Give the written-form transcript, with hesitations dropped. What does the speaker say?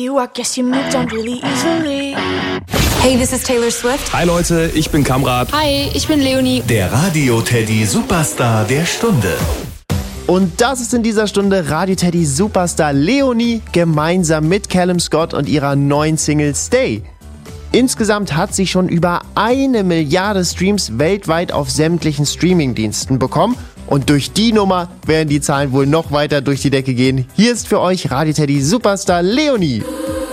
you, I guess you moved on really easily. Hey, this is Taylor Swift. Hi Leute, ich bin Kamrat. Hi, ich bin Leonie. Der Radio-Teddy Superstar der Stunde. Und das ist in dieser Stunde Radio Teddy Superstar Leonie gemeinsam mit Callum Scott und ihrer neuen Single Stay. Insgesamt hat sie schon über 1 Milliarde Streams weltweit auf sämtlichen Streamingdiensten bekommen. Und durch die Nummer werden die Zahlen wohl noch weiter durch die Decke gehen. Hier ist für euch Radio Teddy Superstar Leonie.